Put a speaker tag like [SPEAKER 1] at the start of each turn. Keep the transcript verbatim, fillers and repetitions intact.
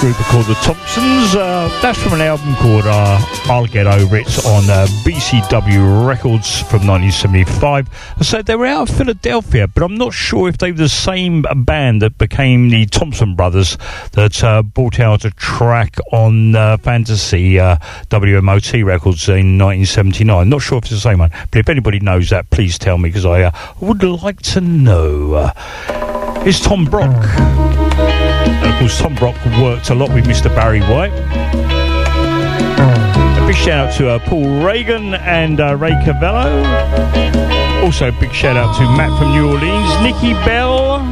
[SPEAKER 1] group are called the Thompsons. Uh, that's from an album called uh, I'll Get Over It on uh, B C W Records from nineteen seventy-five. So they were out of Philadelphia, but I'm not sure if they were the same band that became the Thompson Brothers that uh, brought out a track on uh, Fantasy uh, W M O T Records in nineteen seventy-nine. Not sure if it's the same one, but if anybody knows that, please tell me, because I uh, would like to know. Uh, it's Tom Brock. And of course, Tom Brock worked a lot with Mister Barry White. A big shout out to uh, Paul Reagan and uh, Ray Cavallo. Also, a big shout out to Matt from New Orleans, Nikki Bell.